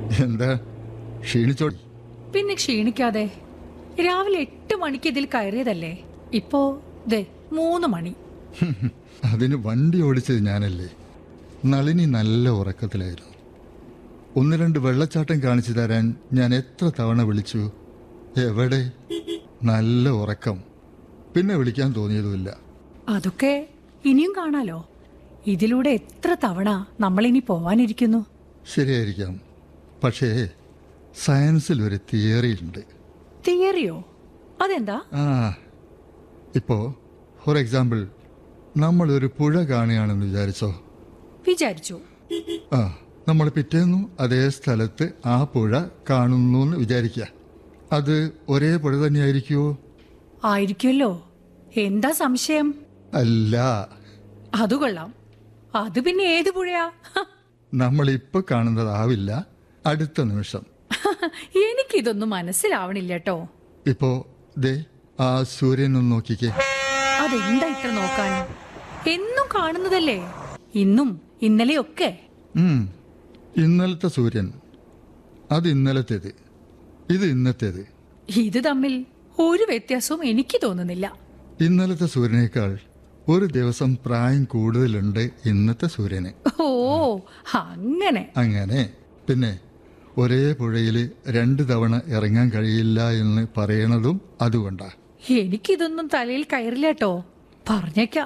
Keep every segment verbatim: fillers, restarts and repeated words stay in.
എന്താ ക്ഷീണിച്ചോ? പിന്നെ ക്ഷീണിക്കാതെ. രാവിലെ എട്ട് മണിക്ക് ഇതിൽ കയറിയതല്ലേ, ഇപ്പോ ദേ മൂന്ന് മണി. അതിന് വണ്ടി ഓടിച്ചത് ഞാനല്ലേ. നളിനി നല്ല ഉറക്കത്തിലായിരുന്നു. ഒന്ന് രണ്ട് വെള്ളച്ചാട്ടം കാണിച്ചു തരാൻ ഞാൻ എത്ര തവണ വിളിച്ചു, എവിടെ? നല്ല ഉറക്കം, പിന്നെ വിളിക്കാൻ തോന്നിയതുമില്ല. അതൊക്കെ ഇനിയും കാണാലോ. ഇതിലൂടെ എത്ര തവണ നമ്മളിനി പോവാനിരിക്കുന്നു. ശരിയായിരിക്കാം, പക്ഷേ സയൻസിൽ ഒരു തിയറി ഉണ്ട്. തിയറിയോ? അതെന്താ? ആ ഇപ്പോ ഫോർ എക്സാമ്പിൾ നമ്മളൊരു പുഴ കാണുകയാണെന്ന് വിചാരിച്ചോ. വിചാരിച്ചു. ആ നമ്മൾ പിറ്റേന്നു അതേ സ്ഥലത്ത് ആ പുഴ കാണുന്നു എന്ന് വിചാരിക്കുക. അത് ഒരേ പുഴ തന്നെയായിരിക്കുമോ? ആയിരിക്കുമല്ലോ. എന്താ സംശയം? അല്ല. അത് കൊള്ളാം. അത് പിന്നെ ഏത് പുഴയാ? നമ്മളിപ്പോ കാണുന്നതാവില്ല അടുത്ത നിമിഷം. എനിക്കിതൊന്നും മനസ്സിലാവണില്ല കേട്ടോ. ഇപ്പോ ദേ ആ സൂര്യനൊന്ന് നോക്കിക്കേ. അതെന്താ ഇത്ര നോക്കാൻ? എന്നും കാണുന്നതല്ലേ, ഇന്നും ഇന്നലെയൊക്കെ. ഉം ഇന്നലത്തെ സൂര്യൻ അത് ഇന്നലത്തേത്, ഇത് ഇന്നത്തേത്. ഇത് തമ്മിൽ ഒരു വ്യത്യാസവും എനിക്ക് തോന്നുന്നില്ല. ഇന്നലത്തെ സൂര്യനേക്കാൾ ഒരു ദിവസം പ്രായം കൂടുതലുണ്ട് ഇന്നത്തെ സൂര്യന്. ഓ അങ്ങനെ. അങ്ങനെ പിന്നെ ഒരേ പുഴയിൽ രണ്ട് തവണ ഇറങ്ങാൻ കഴിയില്ല എന്ന് പറയണതും അതുകൊണ്ടാ. എനിക്കിതൊന്നും തലയിൽ കയറില്ല കേട്ടോ, പറഞ്ഞേക്കാം.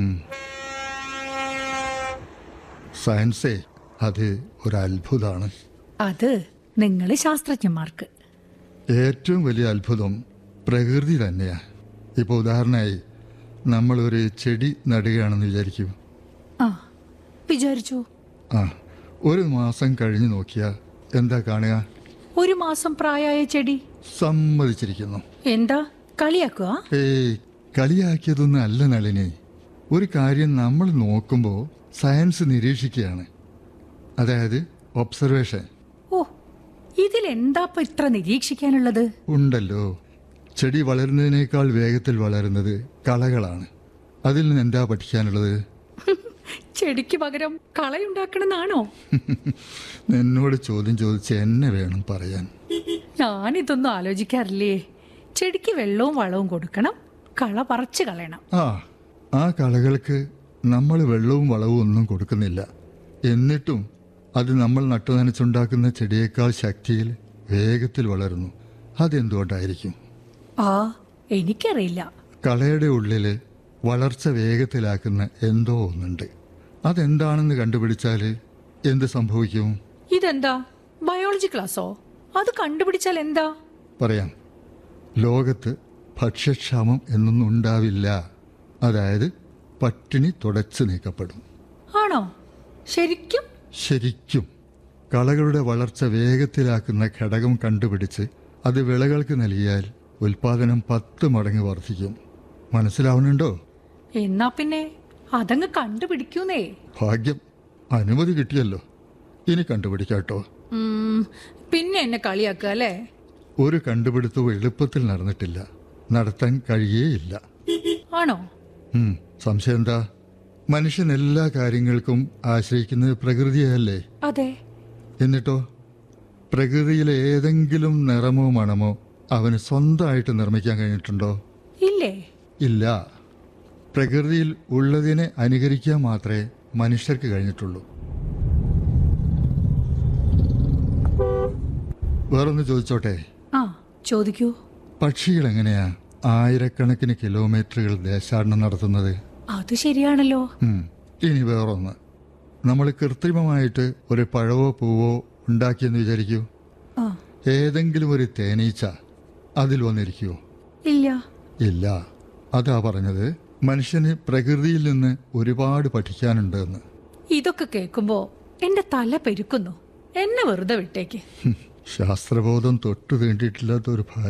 സയൻസേ അത് ഒരു അത്ഭുതമാണ്. അത് നിങ്ങള് ശാസ്ത്രജ്ഞന്മാർക്ക്. ഏറ്റവും വലിയ അത്ഭുതം പ്രകൃതി തന്നെയാ. ഇപ്പോൾ ഉദാഹരണമായി നമ്മളൊരു ചെടി നടുകയാണെന്ന് വിചാരിക്കൂ. ആ വിചാരിച്ചു. ആ ഒരു മാസം കഴിഞ്ഞ് നോക്കിയാൽ എന്താ കാണുക? ഒരു മാസം പ്രായമായ ചെടി. സമ്മതിച്ചിരിക്കുന്നു. എന്താ കളിയാക്കുക? ഏയ് കളിയാക്കിയതൊന്നും അല്ല നളിനി. ഒരു കാര്യം നമ്മൾ നോക്കുമ്പോൾ സയൻസ് നിരീക്ഷിക്കുകയാണ്, അതായത് ഒബ്സർവേഷൻ. ഓ ഇതിലെന്താ ഇത്ര നിരീക്ഷിക്കാനുള്ളത്? ഉണ്ടല്ലോ. ചെടി വളരുന്നതിനേക്കാൾ വേഗത്തിൽ വളരുന്നത് കളകളാണ്. അതിൽ നിന്ന് എന്താ പഠിക്കാനുള്ളത്? ചെടിക്ക് പകരം കളയുണ്ടാക്കണമെന്നാണോ? എന്നോട് ചോദ്യം ചോദിച്ച് എന്നെ വേണം പറയാൻ. ഞാനിതൊന്നും ആലോചിക്കാറില്ലേ. ചെടിക്ക് വെള്ളവും വളവും കൊടുക്കണം, കള പറിച്ചു കളയണം. ആ ആ കളകൾക്ക് നമ്മൾ വെള്ളവും വളവും ഒന്നും കൊടുക്കുന്നില്ല. എന്നിട്ടും അത് നമ്മൾ നട്ടു നനച്ചുണ്ടാക്കുന്ന ചെടിയേക്കാൾ ശക്തിയിൽ വേഗത്തിൽ വളരുന്നു. അതെന്തുകൊണ്ടായിരിക്കും? ആ എനിക്കറിയില്ല. കളയുടെ ഉള്ളില് വളർച്ച വേഗത്തിലാക്കുന്ന എന്തോ ഒന്നുണ്ട്. അതെന്താണെന്ന് കണ്ടുപിടിച്ചാൽ എന്ത് സംഭവിക്കും? ഇതെന്താ ബയോളജി ക്ലാസ്സോ? അത് കണ്ടുപിടിച്ചാൽ എന്താ? പറയാം. ലോകത്ത് ഭക്ഷ്യക്ഷാമം എന്നൊന്നും ഉണ്ടാവില്ല. അതായത് പട്ടിണി തുടച്ചു നീക്കപ്പെടും. ആണോ? ശരിക്കും? ശരിക്കും. കളകളുടെ വളർച്ച വേഗത്തിലാക്കുന്ന ഘടകം കണ്ടുപിടിച്ച് അത് വിളകൾക്ക് നൽകിയാൽ ഉൽപാദനം പത്ത് മടങ്ങ് വർദ്ധിക്കും. മനസ്സിലാവുന്നുണ്ടോ? എന്നാ പിന്നെ അതങ്ങ് കണ്ടുപിടിക്കൂന്നേ. ഭാഗ്യം, അനുമതി കിട്ടിയല്ലോ. ഇനി കണ്ടുപിടിക്കാട്ടോ. പിന്നെ എന്നെ കളിയാക്കുക അല്ലേ? ഒരു കണ്ടുപിടുത്തവും എളുപ്പത്തിൽ നടന്നിട്ടില്ല, നടത്താൻ കഴിയേയില്ല. ആണോ? സംശയം എന്താ? മനുഷ്യൻ എല്ലാ കാര്യങ്ങൾക്കും ആശ്രയിക്കുന്നത് പ്രകൃതിയല്ലേ? അതെ. എന്നിട്ടോ പ്രകൃതിയിലെ ഏതെങ്കിലും നിറമോ മണമോ അവന് സ്വന്തമായിട്ട് നിർമ്മിക്കാൻ കഴിഞ്ഞിട്ടുണ്ടോ? ഇല്ലേ. ഇല്ല. പ്രകൃതിയിൽ ഉള്ളതിനെ അനുകരിക്കാൻ മാത്രമേ മനുഷ്യർക്ക് കഴിഞ്ഞിട്ടുള്ളൂ. വേറൊന്ന് ചോദിച്ചോട്ടെ? ആ ചോദിക്കൂ. പക്ഷികൾ എങ്ങനെയാ ആയിരക്കണക്കിന് കിലോമീറ്ററുകൾ ദേശാടനം നടത്തുന്നത്? അത് ശരിയാണല്ലോ. ഇനി വേറൊന്ന്, നമ്മൾ കൃത്രിമമായിട്ട് ഒരു പഴവോ പൂവോ ഉണ്ടാക്കിയെന്ന് വിചാരിക്കൂ. ഏതെങ്കിലും ഒരു തേനീച്ച അതിൽ വന്നിരിക്കുവോ? ഇല്ല. ഇല്ല. അതാ പറഞ്ഞത്, മനുഷ്യന് പ്രകൃതിയിൽ നിന്ന് ഒരുപാട് പഠിക്കാനുണ്ട് എന്ന്. ഇതൊക്കെ കേൾക്കുമ്പോ എന്റെ തല പെരുക്കുന്നു. എന്നെ വെറുതെ വിട്ടേക്ക്. ശാസ്ത്രബോധം തൊട്ടു തീണ്ടിയിട്ടില്ലാത്ത ഒരു